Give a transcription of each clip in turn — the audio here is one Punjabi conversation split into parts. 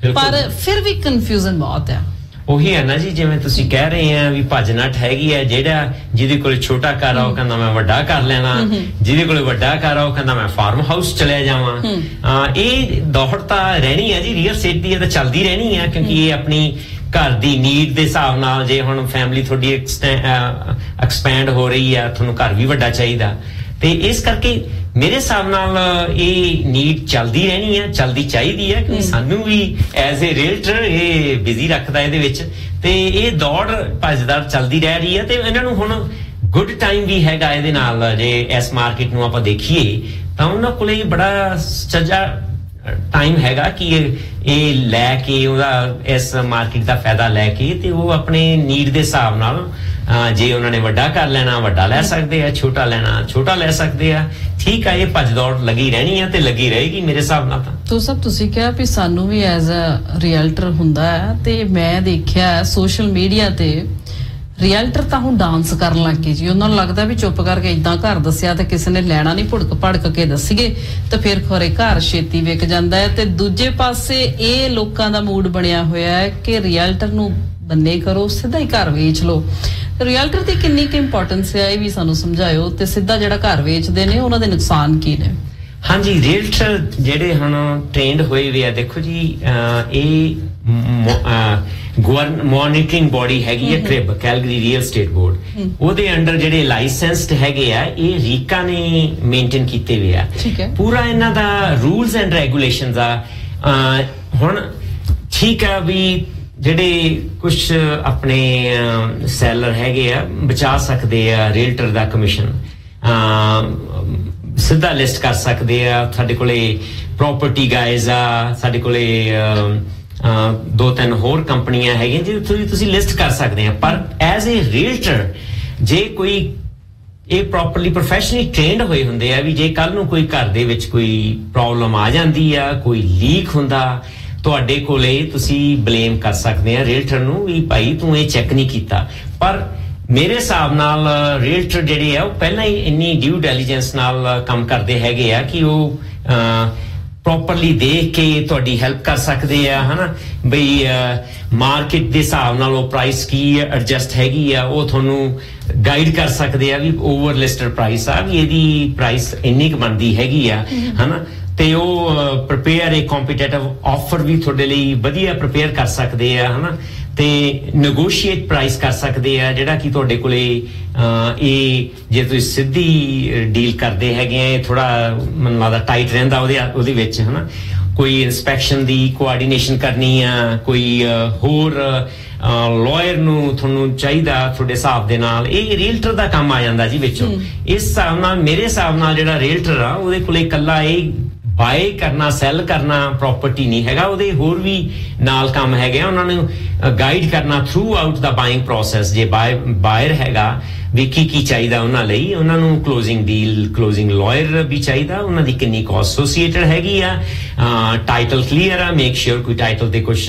ਪਰ ਫਿਰ ਵੀ ਕਨਫਿਊਜ਼ਨ ਬਹੁਤ ਹੈ ਉਹੀ ਹੈ ਨਾ ਜੀ ਜਿਵੇਂ ਤੁਸੀਂ ਕਹਿ ਰਹੇ ਆ ਵੀ ਭੱਜ ਨੱਠ ਹੈਗੀ ਹੈ ਜਿਹੜਾ ਜਿਹਦੇ ਕੋਲ ਛੋਟਾ ਘਰ ਆ ਉਹ ਕਹਿੰਦਾ ਮੈਂ ਵੱਡਾ ਕਰ ਲੈਣਾ ਜਿਹਦੇ ਕੋਲ ਵੱਡਾ ਘਰ ਆ ਉਹ ਕਹਿੰਦਾ ਮੈਂ ਫਾਰਮ ਹਾਊਸ ਚਲਿਆ ਜਾਵਾਂ ਇਹ ਦੌੜ ਤਾਂ ਰਹਿਣੀ ਹੈ ਜੀ ਰੀਅਲ estate ਦੀ ਇਹ ਤਾਂ ਚੱਲਦੀ ਰਹਿਣੀ ਹੈ ਕਿਉਂਕਿ ਇਹ ਆਪਣੀ ਘਰ ਦੀ ਨੀਡ ਦੇ ਹਿਸਾਬ ਨਾਲ ਜੇ ਹੁਣ ਫੈਮਿਲੀ ਤੁਹਾਡੀ ਐਕਸਪੈਂਡ ਹੋ ਰਹੀ ਆ ਤੁਹਾਨੂੰ ਘਰ ਵੀ ਵੱਡਾ ਚਾਹੀਦਾ ਤੇ ਇਸ ਕਰਕੇ ਮੇਰੇ ਹਿਸਾਬ ਨਾਲ ਇਹ ਨੀਡ ਚੱਲਦੀ ਰਹਿਣੀ ਹੈ ਚੱਲਦੀ ਚਾਹੀਦੀ ਹੈ ਕਿਉਂਕਿ ਸਾਨੂੰ ਵੀ ਐਜ਼ ਏ ਰੀਅਲਟਰ ਇਹ ਬਿਜ਼ੀ ਰੱਖਦਾ ਇਹਦੇ ਵਿੱਚ ਤੇ ਇਹ ਦੌੜ ਭੱਜਦਾਰ ਚੱਲਦੀ ਰਹਿ ਰਹੀ ਹੈ ਤੇ ਇਹਨਾਂ ਨੂੰ ਹੁਣ ਗੁੱਡ ਟਾਈਮ ਵੀ ਹੈਗਾ ਇਹਦੇ ਨਾਲ ਜੇ ਇਸ ਮਾਰਕੀਟ ਨੂੰ ਆਪਾਂ ਦੇਖੀਏ ਤਾਂ ਉਹਨਾਂ ਕੋਲੇ ਬੜਾ ਸੱਜਾ ਟਾਈਮ ਹੈਗਾ ਕਿ ਇਹ ਲੈ ਕੇ ਉਹਦਾ ਇਸ ਮਾਰਕੀਟ ਦਾ ਫਾਇਦਾ ਲੈ ਕੇ ਤੇ ਉਹ ਆਪਣੇ ਨੀਡ ਦੇ ਹਿਸਾਬ ਨਾਲ ਜੇ ਉਹਨਾਂ ਨੇ ਵੱਡਾ ਕਰ ਲੈਣਾ ਵੱਡਾ ਲੈ ਸਕਦੇ ਆ ਛੋਟਾ ਲੈਣਾ ਛੋਟਾ ਲੈ ਸਕਦੇ ਆ ਠੀਕ ਆ ਇਹ ਭੱਜ ਦੌੜ ਲੱਗੀ ਰਹਿਣੀ ਆ ਤੇ ਲੱਗੀ ਰਹੇਗੀ ਮੇਰੇ ਹਿਸਾਬ ਨਾਲ ਤਾਂ ਸਭ ਤੁਸੀਂ ਕਿਹਾ ਵੀ ਸਾਨੂੰ ਵੀ ਐਜ਼ ਅ ਰੀਅਲਟਰ ਹੁੰਦਾ ਹੈ ਤੇ ਮੈਂ ਦੇਖਿਆ ਸੋਸ਼ਲ ਮੀਡੀਆ ਤੇ ਰੀਅਲਟਰ ਤਾਂ ਹੁਣ ਡਾਂਸ ਕਰਨ ਲੱਗ ਗਏ ਜੀ ਉਹਨਾਂ ਨੂੰ ਲੱਗਦਾ ਵੀ ਚੁੱਪ ਕਰਕੇ ਇਦਾਂ ਘਰ ਦੱਸਿਆ ਤੇ ਕਿਸੇ ਨੇ ਲੈਣਾ ਨਹੀਂ ਭੜਕ ਕੇ ਦੱਸੀਏ ਤੇ ਫਿਰ ਖਰੇ ਘਰ ਛੇਤੀ ਵਿਕ ਜਾਂਦਾ ਹੈ ਤੇ ਦੂਜੇ ਪਾਸੇ ਇਹ ਲੋਕਾਂ ਦਾ ਮੂਡ ਬਣਿਆ ਹੋਇਆ ਹੈ ਕਿ ਰੀਅਲਟਰ ਨੂੰ ਬੰਨੇ ਕਰੋ ਸਿੱਧਾ ਹੀ ਘਰ ਵੇਚ ਲਓ ਰੀਅਲਟਰ ਦੀ ਕਿੰਨੀ ਕੁ ਇੰਪੋਰਟੈਂਸ ਹੈ ਇਹ ਵੀ ਸਾਨੂੰ ਸਮਝਾਇਓ ਤੇ ਸਿੱਧਾ ਜਿਹੜਾ ਘਰ ਵੇਚਦੇ ਨੇ ਉਹਨਾਂ ਦੇ ਨੁਕਸਾਨ ਕੀ ਨੇ ਹਾਂਜੀ ਰੀਅਲਟਰ ਜਿਹੜੇ ਹੁਣ ਟ੍ਰੇਨਡ ਹੋਏ ਵੇ ਆ ਦੇਖੋ ਜੀ ਇਹ ਮੋਨੀਟਰਿੰਗ ਬੋਡੀ ਹੈਗੀ ਹੈ ਕ੍ਰਿਬ ਕੈਲਗਰੀ ਰੀਅਲ ਸਟੇਟ ਬੋਰਡ ਉਹਦੇ ਅੰਡਰ ਜਿਹੜੇ ਲਾਇਸੈਂਸਡ ਹੈਗੇ ਆ ਇਹ ਰੀਕਾ ਨੇ ਮੇਨਟੇਨ ਕੀਤੇ ਵੇ ਆ ਪੂਰਾ ਇਹਨਾਂ ਦਾ ਰੂਲਸ ਐਂਡ ਰੈਗੂਲੇਸ਼ਨਸ ਆ ਹੁਣ ਠੀਕ ਆ ਵੀ ਜਿਹੜੇ ਕੁਝ ਆਪਣੇ ਸੈਲਰ ਹੈਗੇ ਆ ਬਚਾ ਸਕਦੇ ਆ ਰੀਅਲਟਰ ਦਾ ਕਮਿਸ਼ਨ ਸਿੱਧਾ ਲਿਸਟ ਕਰ ਸਕਦੇ ਆ ਸਾਡੇ ਕੋਲੇ ਪ੍ਰੋਪਰਟੀ ਗਾਈਜ਼ ਆ ਸਾਡੇ ਕੋਲੇ ਦੋ ਤਿੰਨ ਹੋਰ ਕੰਪਨੀਆਂ ਹੈਗੀਆਂ ਜਿਹਦੇ ਤੁਸੀਂ ਲਿਸਟ ਕਰ ਸਕਦੇ ਆ ਪਰ ਐਜ਼ ਏ ਰੀਅਲਟਰ ਜੇ ਕੋਈ ਇਹ ਪ੍ਰੋਪਰਲੀ ਪ੍ਰੋਫੈਸ਼ਨਲੀ ਟ੍ਰੇਨਡ ਹੋਏ ਹੁੰਦੇ ਆ ਵੀ ਜੇ ਕੱਲ ਨੂੰ ਕੋਈ ਘਰ ਦੇ ਵਿੱਚ ਕੋਈ ਪ੍ਰੋਬਲਮ ਆ ਜਾਂਦੀ ਆ ਕੋਈ ਲੀਕ ਹੁੰਦਾ ਤੁਹਾਡੇ ਕੋਲੇ ਤੁਸੀਂ ਬਲੇਮ ਕਰ ਸਕਦੇ ਆ ਰੀਅਲਟਰ ਨੂੰ ਵੀ ਭਾਈ ਤੂੰ ਇਹ ਚੈੱਕ ਨਹੀਂ ਕੀਤਾ ਪਰ ਮੇਰੇ ਹਿਸਾਬ ਨਾਲ ਰੀਅਲਟਰ ਜਿਹੜੇ ਆ ਉਹ ਪਹਿਲਾਂ ਹੀ ਇੰਨੀ ਡਿਊ ਡਿਲੀਜੈਂਸ ਨਾਲ ਕੰਮ ਕਰਦੇ ਹੈਗੇ ਆ ਕਿ ਉਹ ਪ੍ਰੋਪਰਲੀ ਦੇਖ ਕੇ ਤੁਹਾਡੀ ਹੈਲਪ ਕਰ ਸਕਦੇ ਆ ਹਨਾ ਬਈ ਮਾਰਕੀਟ ਦੇ ਹਿਸਾਬ ਨਾਲ ਉਹ ਪ੍ਰਾਈਸ ਕੀ ਐਡਜਸਟ ਹੈਗੀ ਆ ਉਹ ਤੁਹਾਨੂੰ ਗਾਈਡ ਕਰ ਸਕਦੇ ਆ ਵੀ ਓਵਰ ਲਿਸਟਡ ਪ੍ਰਾਈਸ ਆ ਵੀ ਇਹਦੀ ਪ੍ਰਾਈਸ ਇੰਨੀ ਕੁ ਬਣਦੀ ਹੈਗੀ ਆ ਹਨਾ ਤੇ ਉਹ ਪ੍ਰਿਪੇਅਰ ਇੱਕ ਕੰਪੀਟੀਟਿਵ ਆਫਰ ਵੀ ਤੁਹਾਡੇ ਲਈ ਵਧੀਆ ਪ੍ਰਿਪੇਅਰ ਕਰ ਸਕਦੇ ਆ ਹਨਾ ਤੇ ਨੈਗੋਸ਼ੀਏਟ ਪ੍ਰਾਈਸ ਕਰ ਸਕਦੇ ਆ ਜਿਹੜਾ ਕਿ ਤੁਹਾਡੇ ਕੋਲੇ ਇਹ ਜੇ ਤੁਸੀਂ ਸਿੱਧੀ ਡੀਲ ਕਰਦੇ ਹੈਗੇ ਆ ਥੋੜਾ ਮੈਨੂੰ ਲੱਗਦਾ ਟਾਈਟ ਰਹਿੰਦਾ ਉਹਦੇ ਵਿੱਚ ਹਨਾ ਕੋਈ ਇਨਸਪੈਕਸ਼ਨ ਦੀ ਕੋਆਰਡੀਨੇਸ਼ਨ ਕਰਨੀ ਆ ਕੋਈ ਹੋਰ ਲਾਇਰ ਨੂੰ ਤੁਹਾਨੂੰ ਚਾਹੀਦਾ ਤੁਹਾਡੇ ਹਿਸਾਬ ਦੇ ਨਾਲ ਇਹ ਰੀਅਲਟਰ ਦਾ ਕੰਮ ਆ ਜਾਂਦਾ ਜੀ ਵਿੱਚੋਂ ਇਸ ਹਿਸਾਬ ਨਾਲ ਮੇਰੇ ਹਿਸਾਬ ਨਾਲ ਜਿਹੜਾ ਰੀਅਲਟਰ ਆ ਉਹਦੇ ਕੋਲੇ ਇਕੱਲਾ ਇਹ ਬਾਏ ਕਰਨਾ ਸੈਲ ਕਰਨਾ ਪ੍ਰੋਪਰਟੀ ਨਹੀਂ ਹੈਗਾ ਉਹਦੇ ਹੋਰ ਵੀ ਨਾਲ ਕੰਮ ਹੈਗੇ ਆ ਉਹਨਾਂ ਨੂੰ ਗਾਈਡ ਕਰਨਾ ਥਰੂ ਆਊਟ ਦਾ ਬਾਇੰਗ ਪ੍ਰੋਸੈਸ ਜੇ ਬਾਇਰ ਹੈਗਾ ਵੀ ਕੀ ਚਾਹੀਦਾ ਉਹਨਾਂ ਲਈ ਉਹਨਾਂ ਨੂੰ ਕਲੋਜ਼ਿੰਗ ਡੀਲ ਕਲੋਜ਼ਿੰਗ ਲਾਇਰ ਵੀ ਚਾਹੀਦਾ ਉਹਨਾਂ ਦੀ ਕਿੰਨੀ ਕਾਸਟ ਐਸੋਸੀਏਟਡ ਹੈਗੀ ਆ ਟਾਈਟਲ ਕਲੀਅਰ ਆ ਮੇਕ ਸ਼ੋਰ ਕੋਈ ਟਾਈਟਲ ਤੇ ਕੁਝ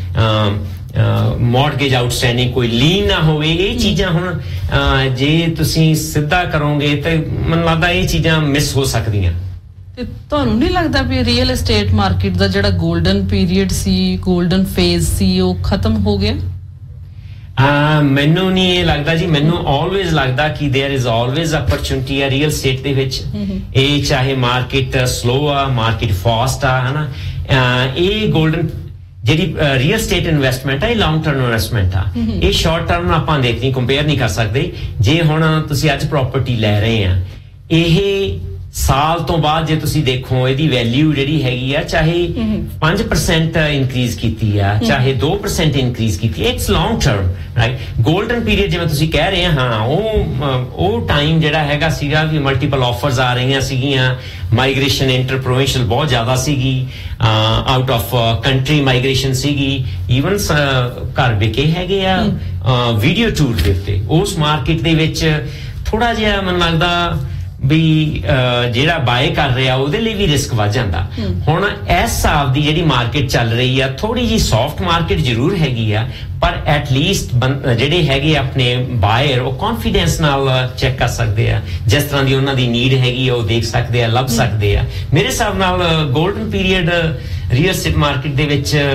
ਮੌਰਗੇਜ ਆਊਟਸਟੈਂਡਿੰਗ ਕੋਈ ਲੀਨ ਨਾ ਹੋਵੇ ਇਹ ਚੀਜ਼ਾਂ ਹੁਣ ਜੇ ਤੁਸੀਂ ਸਿੱਧਾ ਕਰੋਗੇ ਤੇ ਮੈਨੂੰ ਲੱਗਦਾ ਇਹ ਚੀਜ਼ਾਂ ਮਿਸ ਹੋ ਸਕਦੀਆਂ ਤੇ ਤੁਹਾਨੂੰ ਨਹੀਂ ਲੱਗਦਾ ਵੀ ਰੀਅਲ ਏਸਟੇਟ ਮਾਰਕੀਟ ਦਾ ਜਿਹੜਾ 골ਡਨ ਪੀਰੀਅਡ ਸੀ 골ਡਨ ਫੇਜ਼ ਸੀ ਉਹ ਖਤਮ ਹੋ ਗਿਆ ਮੈਨੂੰ ਨਹੀਂ ਇਹ ਲੱਗਦਾ ਜੀ ਮੈਨੂੰ ਆਲਵੇਜ਼ ਲੱਗਦਾ ਕਿ देयर इज ਆਲਵੇਜ਼ ਅਪਰਚੂਨਿਟੀ ਆ ਰੀਅਲ ਏਸਟੇਟ ਦੇ ਵਿੱਚ ਇਹ ਚਾਹੇ ਮਾਰਕੀਟ ਸਲੋ ਆ ਮਾਰਕੀਟ ਫਾਸਟ ਆ ਹਨਾ ਇਹ 골ਡਨ ਜਿਹੜੀ ਰੀਅਲ ਏਸਟੇਟ ਇਨਵੈਸਟਮੈਂਟ ਆ ਇਹ ਲੌਂਗ ਟਰਮ ਇਨਵੈਸਟਮੈਂਟ ਆ ਇਹ ਸ਼ਾਰਟ ਟਰਮ ਆਪਾਂ ਦੇਖਣੀ ਕੰਪੇਅਰ ਨਹੀਂ ਕਰ ਸਕਦੇ ਜੇ ਹੁਣ ਤੁਸੀਂ ਅੱਜ ਪ੍ਰਾਪਰਟੀ ਲੈ ਰਹੇ ਆ ਇਹ ਸਾਲ ਤੋਂ ਬਾਅਦ ਜੇ ਤੁਸੀਂ ਦੇਖੋ ਇਹਦੀ ਵੈਲਿਊ ਜਿਹੜੀ ਹੈਗੀ ਆ ਚਾਹੇ 5% ਇਨਕਰੀਜ਼ ਕੀਤੀ ਆ ਚਾਹੇ 2% ਇਨਕਰੀਜ਼ ਕੀਤੀ it's long term right golden period ਜਿਵੇਂ ਤੁਸੀਂ ਕਹਿ ਰਹੇ ਹਾਂ ਉਹ ਟਾਈਮ ਜਿਹੜਾ ਹੈਗਾ ਸੀਗਾ ਵੀ ਮਲਟੀਪਲ ਆਫਰਸ ਆ ਰਹੀਆਂ ਸੀਗੀਆਂ ਮਾਈਗ੍ਰੇਸ਼ਨ ਇੰਟਰ ਪ੍ਰੋਵਿੰਸ਼ੀਅਲ ਬਹੁਤ ਜ਼ਿਆਦਾ ਸੀਗੀ ਆਊਟ ਆਫ ਕੰਟਰੀ ਮਾਈਗ੍ਰੇਸ਼ਨ ਸੀਗੀ ਈਵਨ ਘਰ ਵਿਕੇ ਹੈਗੇ ਆ ਵੀਡੀਓ ਟੂਰ ਦੇ ਉੱਤੇ ਉਸ ਮਾਰਕੀਟ ਦੇ ਵਿੱਚ ਥੋੜਾ ਜਿਹਾ ਮੈਨੂੰ ਲੱਗਦਾ ਵੀ ਜਿਹੜਾ ਬਾਏ ਕਰ ਰਿਹਾ ਉਹਦੇ ਲਈ ਵੀ ਰਿਸਕ ਵੱਧ ਜਾਂਦਾ ਹੁਣ ਇਸ ਹਿਸਾਬ ਦੀ ਜਿਹੜੀ ਮਾਰਕੀਟ ਚੱਲ ਰਹੀ ਆ ਥੋੜੀ ਜੀ ਸੌਫਟ ਮਾਰਕੀਟ ਜ਼ਰੂਰ ਹੈਗੀ ਆ ਪਰ ਐਟਲੀਸਟ ਜਿਹੜੇ ਹੈਗੇ ਆਪਣੇ ਬਾਇਰ ਉਹ ਕੌਨਫੀਡੈਂਸ ਨਾਲ ਚੈੱਕ ਕਰ ਸਕਦੇ ਆ ਜਿਸ ਤਰ੍ਹਾਂ ਦੀ ਉਹਨਾਂ ਦੀ ਨੀਡ ਹੈਗੀ ਆ ਉਹ ਦੇਖ ਸਕਦੇ ਆ ਲੱਭ ਸਕਦੇ ਆ ਮੇਰੇ ਹਿਸਾਬ ਨਾਲ golden period real estate market ਦੇ ਵਿੱਚ